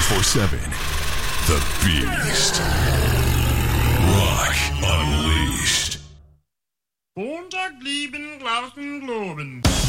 24/7. The Beast. Rock Unleashed. Montag lieben Glauben globen.